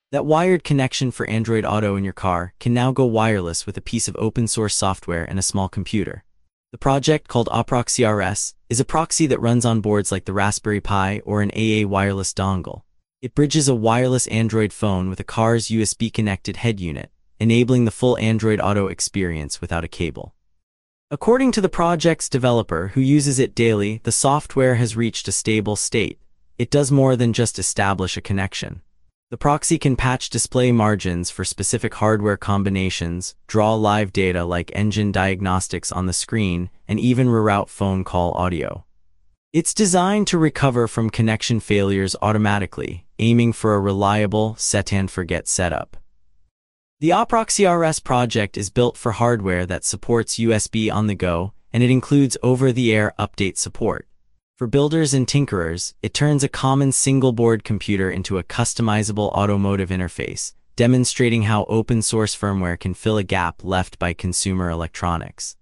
That wired connection for Android Auto in your car can now go wireless with a piece of open-source software and a small computer. The project, called AProxyRS, is a proxy that runs on boards like the Raspberry Pi or an AA wireless dongle. It bridges a wireless Android phone with a car's USB-connected head unit, enabling the full Android Auto experience without a cable. According to the project's developer, who uses it daily, the software has reached a stable state. It does more than just establish a connection. The proxy can patch display margins for specific hardware combinations, draw live data like engine diagnostics on the screen, and even reroute phone call audio. It's designed to recover from connection failures automatically, aiming for a reliable set-and-forget setup. The AProxyRS project is built for hardware that supports USB on the go, and it includes over-the-air update support. For builders and tinkerers, it turns a common single-board computer into a customizable automotive interface, demonstrating how open-source firmware can fill a gap left by consumer electronics.